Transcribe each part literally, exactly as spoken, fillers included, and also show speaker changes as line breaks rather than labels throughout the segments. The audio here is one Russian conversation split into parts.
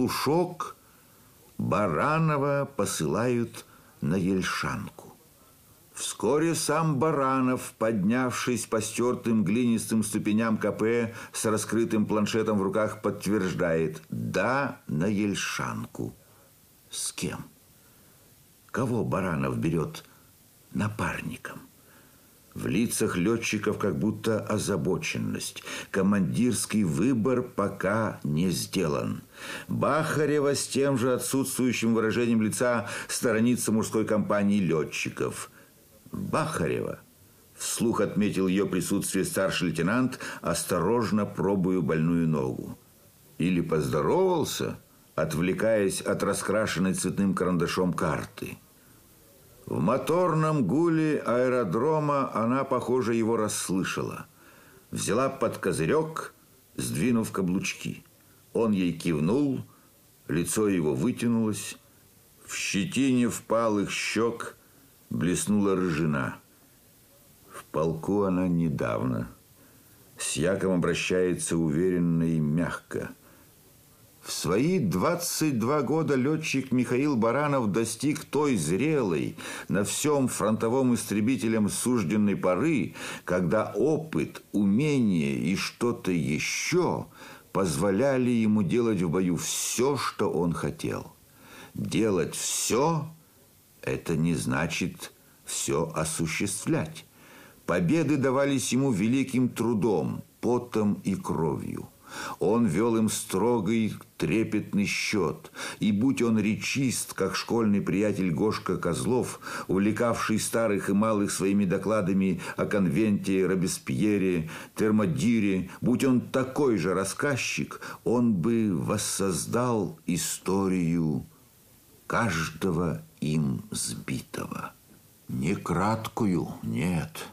пастушок, Баранова посылают на Ельшанку. Вскоре сам Баранов, поднявшись по стертым глинистым ступеням КП с раскрытым планшетом в руках, подтверждает: да, на Ельшанку. С кем? Кого Баранов берет напарником? В лицах летчиков как будто озабоченность. Командирский выбор пока не сделан. Бахарева с тем же отсутствующим выражением лица сторонится мужской компании летчиков. Бахарева, вслух отметил ее присутствие старший лейтенант, осторожно пробуя больную ногу. Или поздоровался, отвлекаясь от раскрашенной цветным карандашом карты. В моторном гуле аэродрома она, похоже, его расслышала. Взяла под козырек, сдвинув каблучки. Он ей кивнул, лицо его вытянулось. В щетине впалых щек блеснула рыжина. В полку она недавно. С Яком обращается уверенно и мягко. В свои двадцать два года летчик Михаил Баранов достиг той зрелой, на всем фронтовом истребителям сужденной поры, когда опыт, умение и что-то еще позволяли ему делать в бою все, что он хотел. Делать все – это не значит все осуществлять. Победы давались ему великим трудом, потом и кровью. Он вел им строгий, трепетный счет, и будь он речист, как школьный приятель Гошка Козлов, увлекавший старых и малых своими докладами о конвенте, Робеспьере, Термодире, будь он такой же рассказчик, он бы воссоздал историю каждого им сбитого. Не краткую, нет,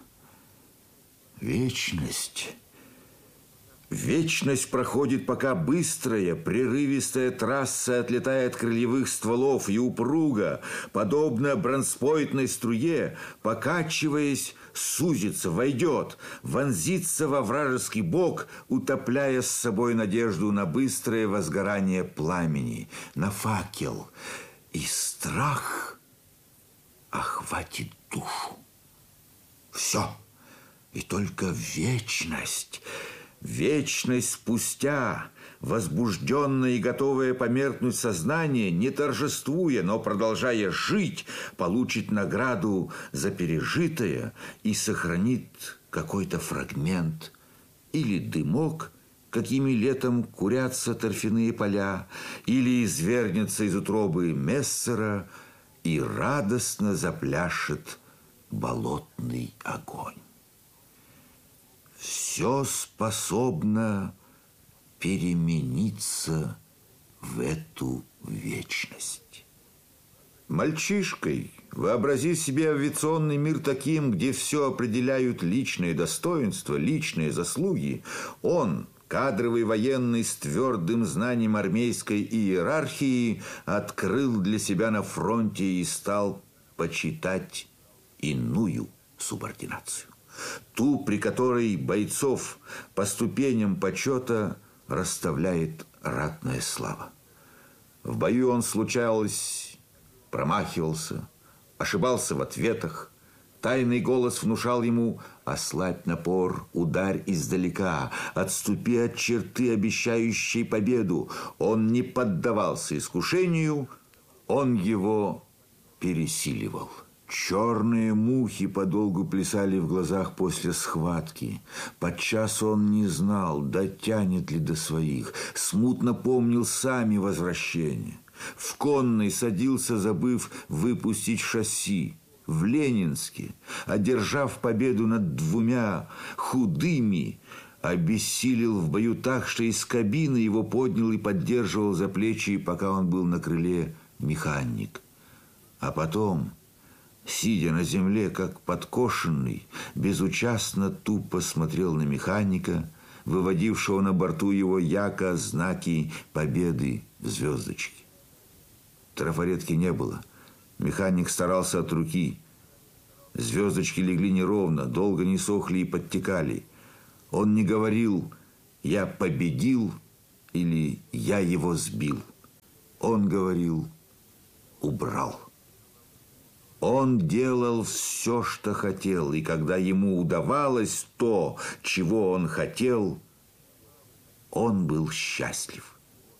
вечность. Вечность проходит, пока быстрая, прерывистая трасса отлетает от крыльевых стволов и упруго, подобно бронспойтной струе, покачиваясь, сузится, войдет, вонзится во вражеский бок, утопляя с собой надежду на быстрое возгорание пламени, на факел. И страх охватит душу. Все. И только вечность... Вечность спустя, возбужденное и готовое померкнуть сознание, не торжествуя, но продолжая жить, получит награду за пережитое и сохранит какой-то фрагмент или дымок, какими летом курятся торфяные поля, или извергнется из утробы Мессера и радостно запляшет болотный огонь. Все способно перемениться в эту вечность. Мальчишкой, вообразив себе авиационный мир таким, где все определяют личные достоинства, личные заслуги, он, кадровый военный с твердым знанием армейской иерархии, открыл для себя на фронте и стал почитать иную субординацию. Ту, при которой бойцов по ступеням почета расставляет ратная слава. В бою он, случалось, промахивался, ошибался в ответах. Тайный голос внушал ему: ослабь напор, ударь издалека, отступи от черты, обещающей победу. Он не поддавался искушению, он его пересиливал. Черные мухи подолгу плясали в глазах после схватки. Подчас он не знал, дотянет ли до своих. Смутно помнил сами возвращения. В конный садился, забыв выпустить шасси. В Ленинске, одержав победу над двумя худыми, обессилел в бою так, что из кабины его поднял и поддерживал за плечи, пока он был на крыле, механик. А потом... сидя на земле, как подкошенный, безучастно тупо смотрел на механика, выводившего на борту его Яка знаки победы в звездочке. Трафаретки не было. Механик старался от руки. Звездочки легли неровно, долго не сохли и подтекали. Он не говорил «я победил» или «я его сбил». Он говорил: убрал. Он делал все, что хотел, и когда ему удавалось то, чего он хотел, он был счастлив.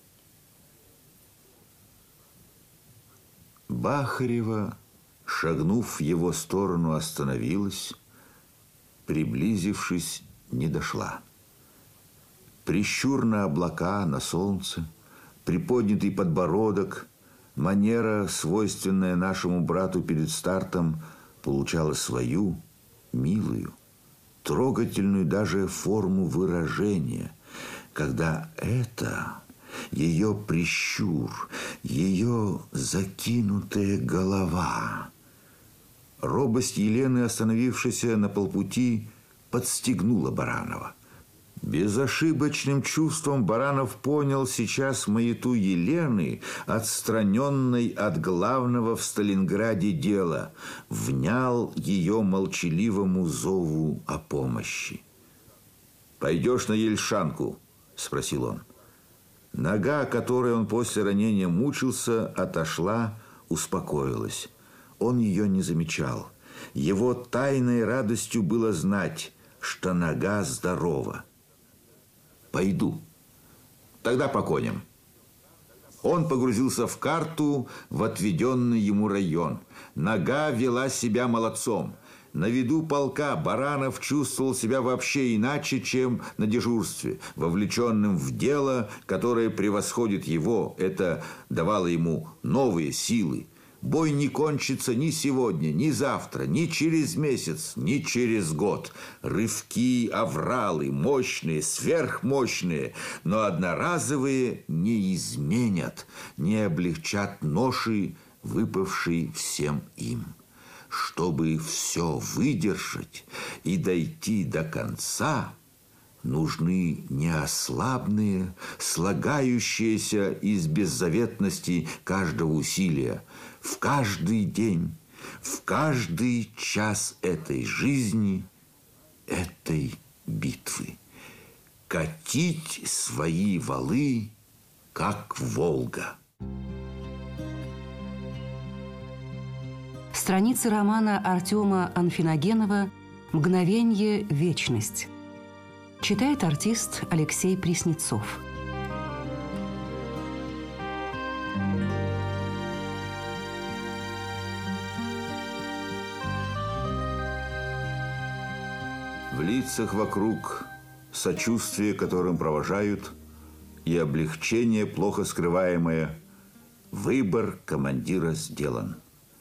Бахарева, шагнув в его сторону, остановилась, приблизившись, не дошла. Прищур на облака, на солнце, приподнятый подбородок, манера, свойственная нашему брату перед стартом, получала свою, милую, трогательную даже форму выражения, когда это ее прищур, ее закинутая голова. Робость Елены, остановившейся на полпути, подстегнула Баранова. Безошибочным чувством Баранов понял сейчас маяту Елены, отстраненной от главного в Сталинграде дела, внял ее молчаливому зову о помощи. «Пойдешь на Ельшанку?» – спросил он. Нога, которой он после ранения мучился, отошла, успокоилась. Он ее не замечал. Его тайной радостью было знать, что нога здорова. «Пойду. Тогда по коням». Он погрузился в карту в отведенный ему район. Нога вела себя молодцом. На виду полка Баранов чувствовал себя вообще иначе, чем на дежурстве, вовлеченным в дело, которое превосходит его. Это давало ему новые силы. Бой не кончится ни сегодня, ни завтра, ни через месяц, ни через год. Рывки, авралы, мощные, сверхмощные, но одноразовые не изменят, не облегчат ноши, выпавшей всем им. Чтобы все выдержать и дойти до конца, нужны неослабные, слагающиеся из беззаветности каждого усилия, в каждый день, в каждый час этой жизни, этой битвы. Катить свои валы, как Волга.
Страницы романа Артема Анфиногенова «Мгновенье. Вечность». Читает артист Алексей Преснецов.
В лицах вокруг сочувствие, которым провожают, и облегчение, плохо скрываемое. Выбор командира сделан.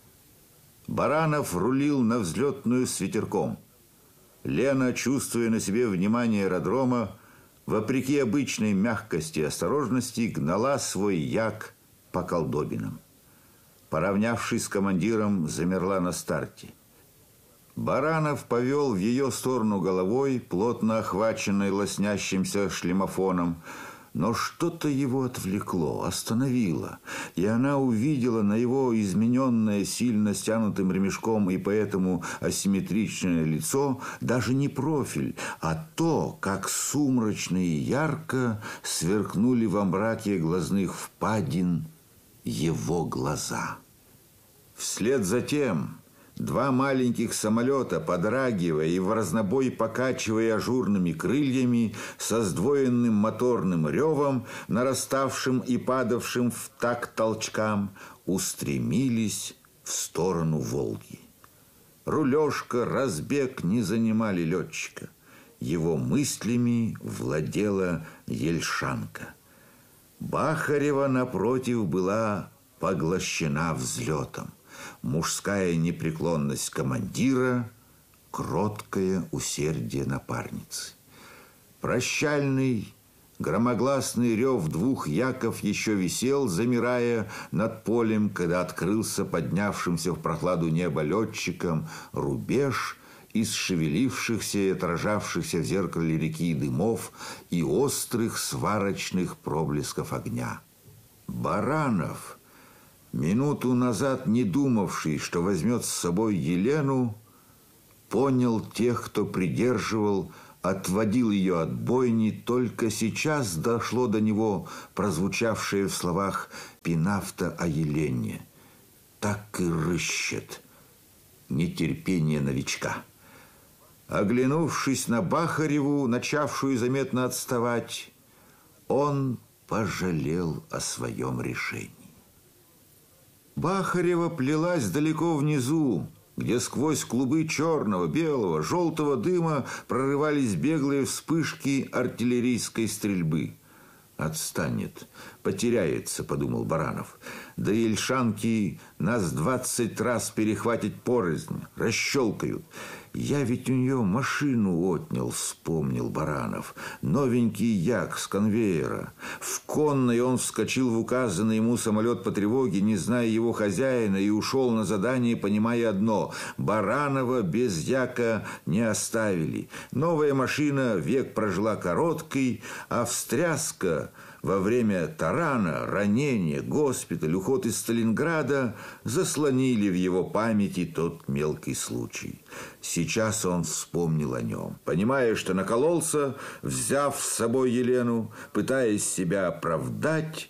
Баранов рулил на взлетную с ветерком. Лена, чувствуя на себе внимание аэродрома, вопреки обычной мягкости и осторожности, гнала свой як по колдобинам. Поравнявшись с командиром, замерла на старте. Баранов повел в ее сторону головой, плотно охваченной лоснящимся шлемофоном, но что-то его отвлекло, остановило, и она увидела на его измененное сильно стянутым ремешком и поэтому асимметричное лицо даже не профиль, а то, как сумрачно и ярко сверкнули во мраке глазных впадин его глаза. Вслед за тем два маленьких самолета, подрагивая и в разнобой покачивая ажурными крыльями, со сдвоенным моторным ревом, нараставшим и падавшим в такт толчкам, устремились в сторону Волги. Рулежка, разбег не занимали летчика. Его мыслями владела Ельшанка. Бахарева, напротив, была поглощена взлетом. Мужская непреклонность командира, кроткое усердие напарницы. Прощальный, громогласный рев двух яков еще висел, замирая над полем, когда открылся поднявшимся в прохладу неба летчиком рубеж из шевелившихся и отражавшихся в зеркале реки дымов и острых сварочных проблесков огня. Баранов, минуту назад не думавший, что возьмет с собой Елену, понял тех, кто придерживал отводил ее от бойни, только сейчас дошло до него прозвучавшее в словах Пинавта о Елене. Так и рыщет нетерпение новичка. Оглянувшись на Бахареву, начавшую заметно отставать, он пожалел о своем решении. Бахарева плелась далеко внизу, где сквозь клубы черного, белого, желтого дыма прорывались беглые вспышки артиллерийской стрельбы. «Отстанет, потеряется», — подумал Баранов. «До Ельшанки нас двадцать раз перехватить порознь, расщелкают. Я ведь у нее машину отнял», — вспомнил Баранов. Новенький як с конвейера. В конной он вскочил в указанный ему самолет по тревоге, не зная его хозяина, и ушел на задание, понимая одно — Баранова без яка не оставили. Новая машина век прожила короткий, а встряска во время тарана, ранения, госпиталь, уход из Сталинграда заслонили в его памяти тот мелкий случай. Сейчас он вспомнил о нем, понимая, что накололся, взяв с собой Елену, пытаясь себя оправдать,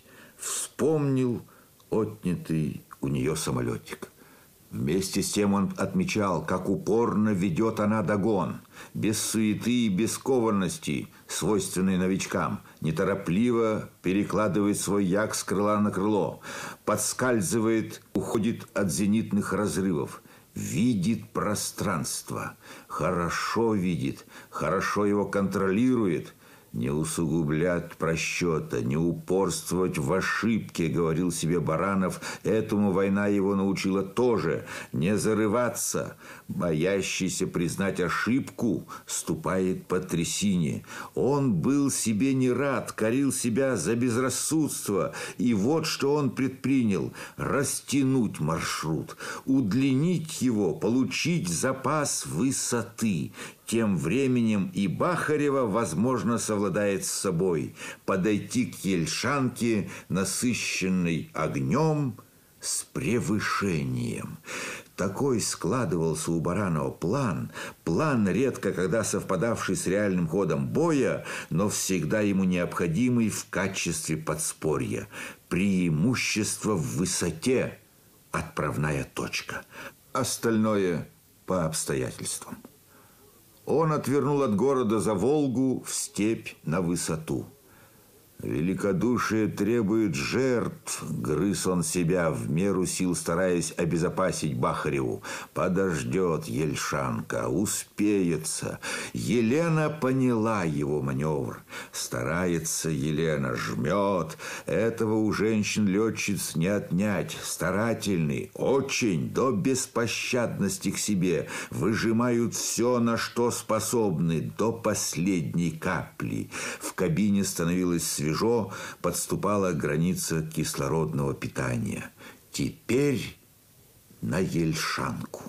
вспомнил отнятый у нее самолетик. Вместе с тем он отмечал, как упорно ведет она догон, без суеты и без кованности, свойственной новичкам, неторопливо перекладывает свой як с крыла на крыло, подскальзывает, уходит от зенитных разрывов, видит пространство, хорошо видит, хорошо его контролирует. «Не усугублять просчета, не упорствовать в ошибке», — говорил себе Баранов. Этому война его научила тоже. Не зарываться. Боящийся признать ошибку ступает по трясине. Он был себе не рад, корил себя за безрассудство. И вот что он предпринял: растянуть маршрут, удлинить его, получить запас высоты. Тем временем и Бахарева, возможно, совладает с собой, подойти к Ельшанке, насыщенной огнем, с превышением. Такой складывался у Баранова план, план, редко когда совпадавший с реальным ходом боя, но всегда ему необходимый в качестве подспорья. Преимущество в высоте – отправная точка. Остальное по обстоятельствам. Он отвернул от города за Волгу в степь на высоту. «Великодушие требует жертв», — грыз он себя, в меру сил стараясь обезопасить Бахареву. «Подождет Ельшанка, успеется». Елена поняла его маневр. Старается Елена, жмет. Этого у женщин-летчиц не отнять. Старательный, очень, до беспощадности к себе. Выжимают все, на что способны, до последней капли. В кабине становилось свежо. Подступала граница кислородного питания. Теперь на Ельшанку.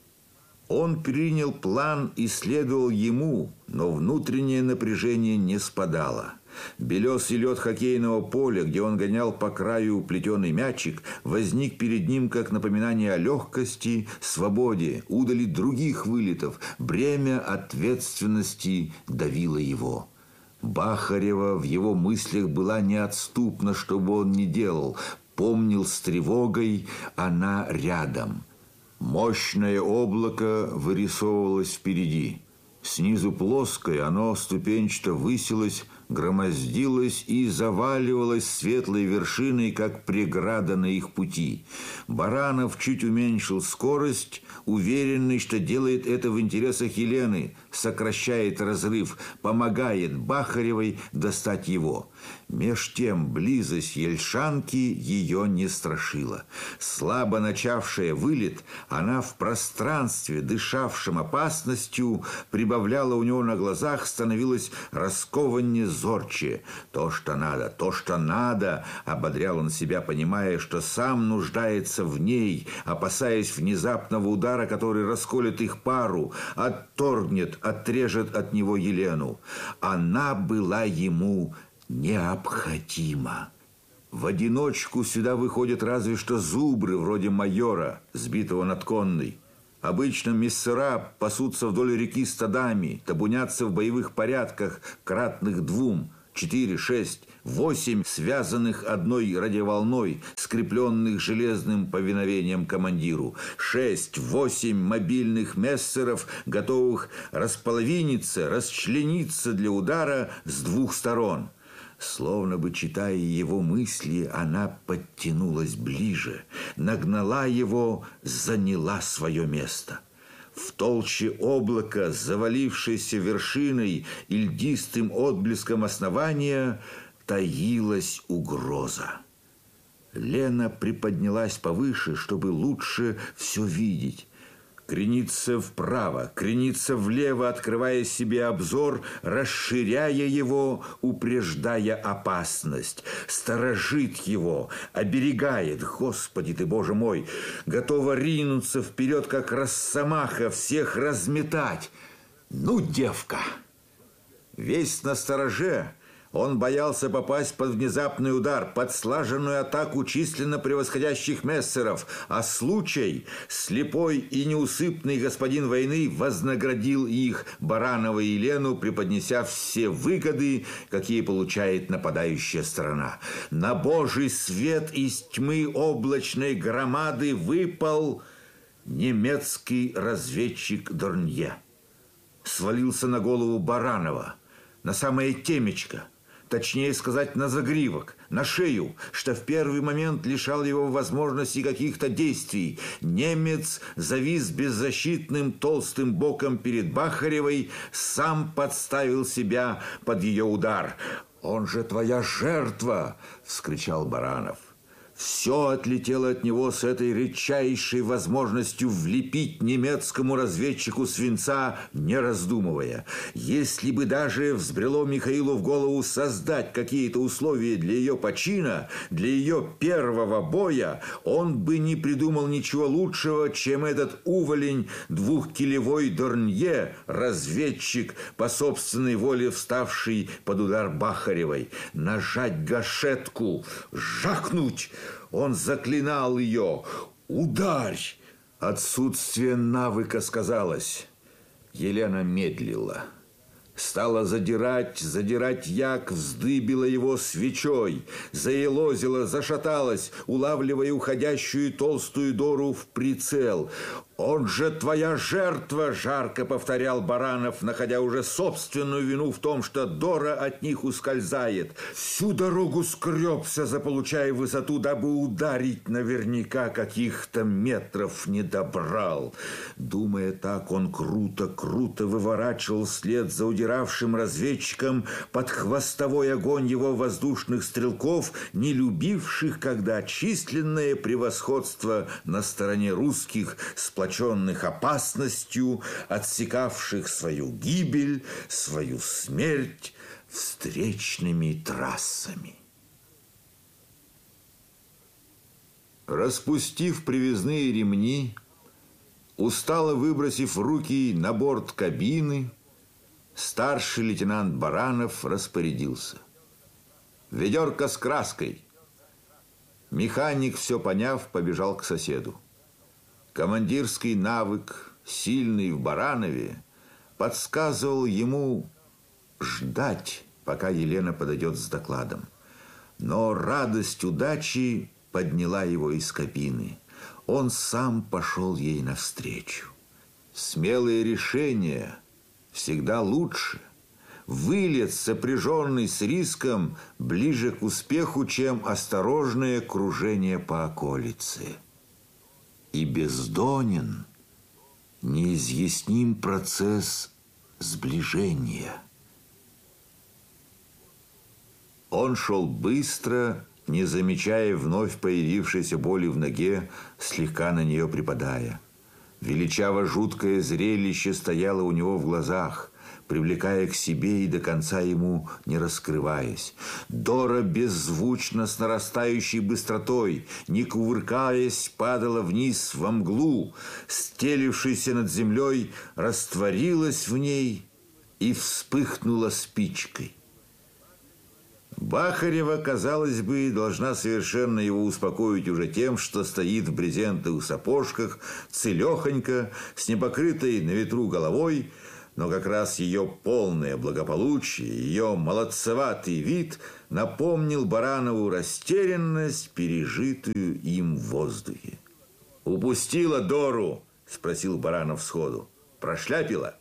Он принял план и следовал ему, но внутреннее напряжение не спадало. Белесый лед хоккейного поля, где он гонял по краю плетеный мячик, возник перед ним как напоминание о легкости, свободе, удали других вылетов. Бремя ответственности давило его. Бахарева в его мыслях была неотступна, что бы он ни делал. Помнил с тревогой, она рядом. Мощное облако вырисовывалось впереди. Снизу плоское, оно ступенчато высилось, громоздилось и заваливалось светлой вершиной, как преграда на их пути. Баранов чуть уменьшил скорость, уверенный, что делает это в интересах Елены, сокращает разрыв, помогает Бахаревой достать его. Меж тем близость Ельшанки ее не страшила. Слабо начавшая вылет, она в пространстве, дышавшем опасностью, прибавляла у него на глазах, становилась раскованнее, зорче. «То, что надо, то, что надо», — ободрял он себя, понимая, что сам нуждается в ней, опасаясь внезапного удара, который расколет их пару, отторгнет, отрежет от него Елену. Она была ему необходима. В одиночку сюда выходят разве что зубры, вроде майора, сбитого над конной. Обычно мессера пасутся вдоль реки стадами, табунятся в боевых порядках, кратных двум, четыре, шесть, восемь, связанных одной радиоволной, скрепленных железным повиновением командиру, шесть, восемь мобильных мессеров, готовых располовиниться, расчлениться для удара с двух сторон. Словно бы читая его мысли, она подтянулась ближе, нагнала его, заняла свое место. В толще облака, завалившейся вершиной и льдистым отблеском основания, таилась угроза. Лена приподнялась повыше, чтобы лучше все видеть. Кренится вправо, кренится влево, открывая себе обзор, расширяя его, упреждая опасность, сторожит его, оберегает, Господи ты, Боже мой, готова ринуться вперед, как росомаха, всех разметать. Ну, девка! Весь настороже, он боялся попасть под внезапный удар, под слаженную атаку численно превосходящих мессеров, а случай, слепой и неусыпный господин войны, вознаградил их, Баранова и Лену, преподнеся все выгоды, какие получает нападающая сторона. На божий свет из тьмы облачной громады выпал немецкий разведчик Дорнье. Свалился на голову Баранова, на самое темечко, точнее сказать, на загривок, на шею, что в первый момент лишал его возможности каких-то действий. Немец завис беззащитным толстым боком перед Бахаревой, сам подставил себя под ее удар. «Он же твоя жертва!» – вскричал Баранов. Все отлетело от него с этой редчайшей возможностью влепить немецкому разведчику свинца, не раздумывая. Если бы даже взбрело Михаилу в голову создать какие-то условия для ее почина, для ее первого боя, он бы не придумал ничего лучшего, чем этот уволень двухкилевой Дорнье, разведчик, по собственной воле вставший под удар Бахаревой. Нажать гашетку, жахнуть. Он заклинал ее. «Ударь!» Отсутствие навыка сказалось. Елена медлила. Стала задирать, задирать як, вздыбила его свечой, заелозила, зашаталась, улавливая уходящую толстую Дору в прицел. «Он же твоя жертва!» – жарко повторял Баранов, находя уже собственную вину в том, что Дора от них ускользает. Всю дорогу скребся, заполучая высоту, дабы ударить наверняка каких-то метров не добрал. Думая так, он круто-круто выворачивал вслед за удиравшим разведчиком под хвостовой огонь его воздушных стрелков, не любивших, когда численное превосходство на стороне русских сплоченных опасностью, отсекавших свою гибель, свою смерть встречными трассами. Распустив привязные ремни, устало выбросив руки на борт кабины, старший лейтенант Баранов распорядился: «Ведерко с краской». Механик, все поняв, побежал к соседу. Командирский навык, сильный в Баранове, подсказывал ему ждать, пока Елена подойдет с докладом. Но радость удачи подняла его из кабины. Он сам пошел ей навстречу. Смелые решения всегда лучше. Вылет, сопряженный с риском, ближе к успеху, чем осторожное кружение по околице. И бездонен неизъясним процесс сближения. Он шел быстро, не замечая вновь появившейся боли в ноге, слегка на нее припадая. Величаво жуткое зрелище стояло у него в глазах, привлекая к себе и до конца ему не раскрываясь. Дора беззвучно, с нарастающей быстротой, не кувыркаясь, падала вниз во мглу, стелившаяся над землей, растворилась в ней и вспыхнула спичкой. Бахарева, казалось бы, должна совершенно его успокоить уже тем, что стоит в брезентовых сапожках, целехонько, с непокрытой на ветру головой, но как раз ее полное благополучие, ее молодцеватый вид напомнил Баранову растерянность, пережитую им в воздухе. «Упустила Дору?» – спросил Баранов сходу. «Прошляпила?»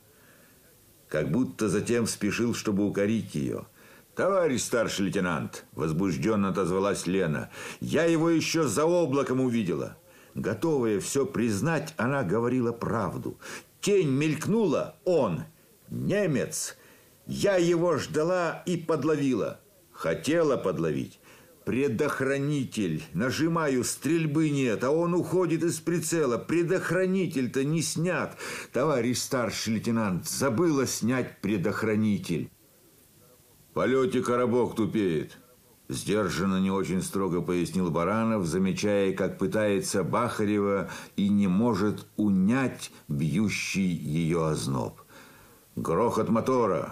Как будто затем спешил, чтобы укорить ее. «Товарищ старший лейтенант», – возбужденно отозвалась Лена, – «я его еще за облаком увидела». Готовая все признать, она говорила правду. Тень мелькнула, он, немец. Я его ждала и подловила. Хотела подловить. Предохранитель. Нажимаю, стрельбы нет, а он уходит из прицела. Предохранитель-то не снят. Товарищ старший лейтенант, забыла снять предохранитель. В полете коробок тупеет. Сдержанно, не очень строго пояснил Баранов, замечая, как пытается Бахарева и не может унять бьющий ее озноб. Грохот мотора.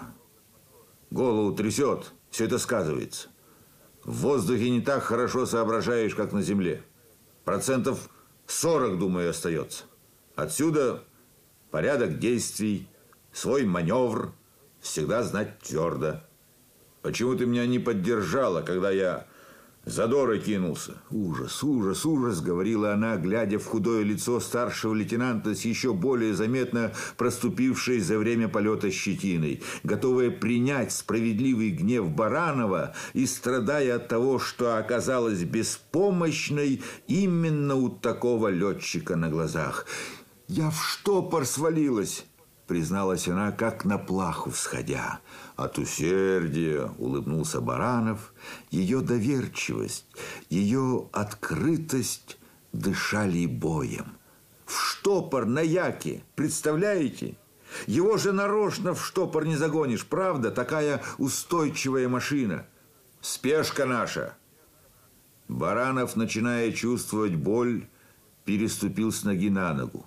Голову трясет. Все это сказывается. В воздухе не так хорошо соображаешь, как на земле. Процентов сорок, думаю, остается. Отсюда порядок действий, свой маневр, всегда знать твердо. Почему ты меня не поддержала, когда я за Дорой кинулся? Ужас, ужас, ужас, говорила она, глядя в худое лицо старшего лейтенанта с еще более заметно проступившей за время полета щетиной, готовая принять справедливый гнев Баранова и страдая от того, что оказалась беспомощной именно у такого летчика на глазах. «Я в штопор свалилась», призналась она, как на плаху всходя. От усердия, улыбнулся Баранов, ее доверчивость, ее открытость дышали боем. В штопор на яке, представляете? Его же нарочно в штопор не загонишь, правда? Такая устойчивая машина. Спешка наша. Баранов, начиная чувствовать боль, переступил с ноги на ногу.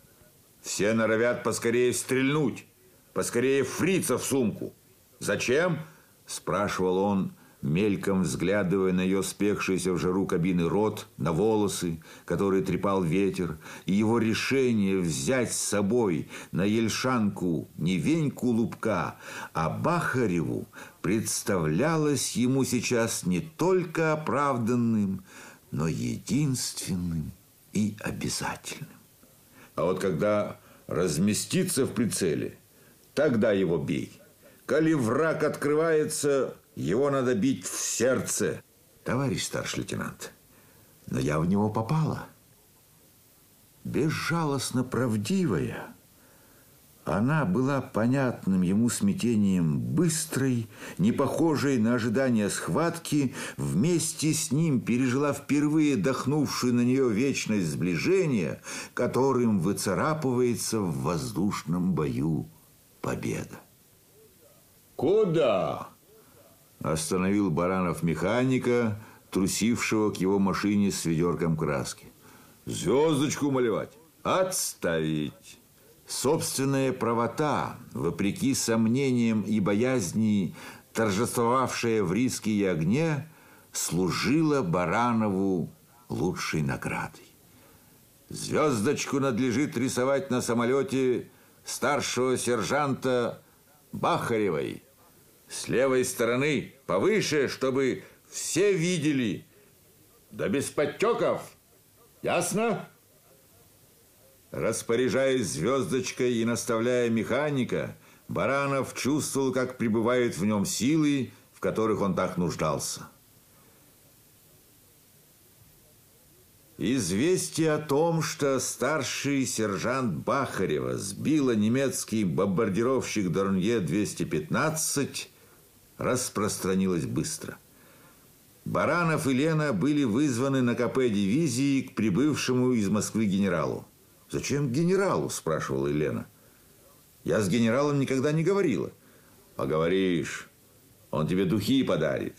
Все норовят поскорее стрельнуть, поскорее фрица в сумку. «Зачем?» – спрашивал он, мельком взглядывая на ее спекшийся в жару кабины рот, на волосы, которые трепал ветер, и его решение взять с собой на Ельшанку не Веньку Лубка, а Бахареву представлялось ему сейчас не только оправданным, но единственным и обязательным. А вот когда разместится в прицеле, тогда его бей. Коли враг открывается, его надо бить в сердце. Товарищ старший лейтенант, но я в него попала. Безжалостно правдивая, она была понятным ему смятением быстрой, не похожей на ожидание схватки, вместе с ним пережила впервые дохнувшую на нее вечность сближения, которым выцарапывается в воздушном бою победа. «Куда?» – остановил Баранов механика, трусившего к его машине с ведерком краски. «Звездочку малевать? Отставить!» Собственная правота, вопреки сомнениям и боязни, торжествовавшая в риске и огне, служила Баранову лучшей наградой. Звездочку надлежит рисовать на самолете старшего сержанта Бахаревой. С левой стороны, повыше, чтобы все видели. Да без подтеков. Ясно? Распоряжаясь звездочкой и наставляя механика, Баранов чувствовал, как пребывают в нем силы, в которых он так нуждался. Известие о том, что старший сержант Бахарева сбила немецкий бомбардировщик Дорнье двести пятнадцать, распространилось быстро. Баранов и Лена были вызваны на КП дивизии к прибывшему из Москвы генералу. «Зачем генералу?» – спрашивала Елена. «Я с генералом никогда не говорила». «Поговоришь, он тебе духи подарит».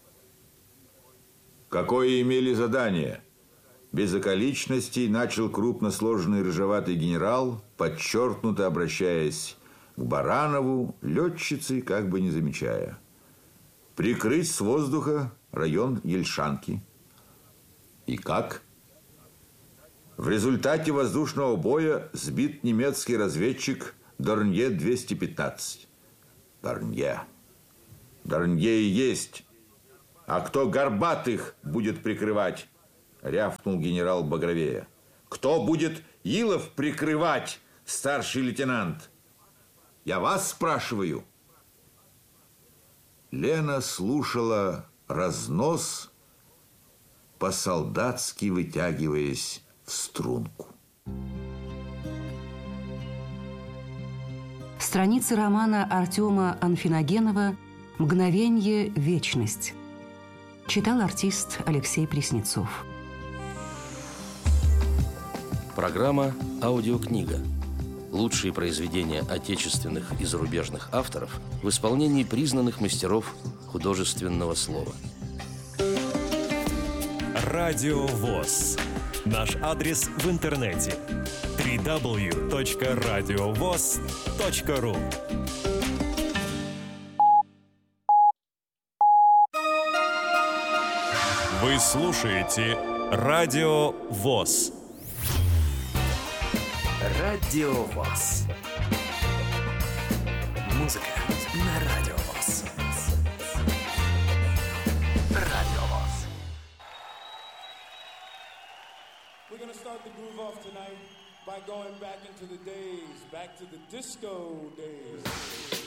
«Какое имели задание?» Без околичностей начал крупно сложенный рыжеватый генерал, подчеркнуто обращаясь к Баранову, летчице как бы не замечая. прикрыть с воздуха район Ельшанки. И как? В результате воздушного боя сбит немецкий разведчик Дорнье двести пятнадцать. Дорнье. Дорнье и есть. А кто Горбатых будет прикрывать? Рявкнул генерал Багровея. Кто будет Илов прикрывать, старший лейтенант? Я вас спрашиваю. Лена слушала разнос, по-солдатски вытягиваясь в струнку.
Страницы романа Артема Анфиногенова «Мгновенье. Вечность». Читал артист Алексей Преснецов.
Программа «Аудиокнига». Лучшие произведения отечественных и зарубежных авторов в исполнении признанных мастеров художественного слова.
Радио ВОС. Наш адрес в интернете дабл ю дабл ю дабл ю точка радиовос точка ру. Вы слушаете Радио ВОС.
Радио ВОС. Музыка на Радио ВОС. Радио ВОС.
We're gonna start the groove off tonight by going back into the days, back to the disco days.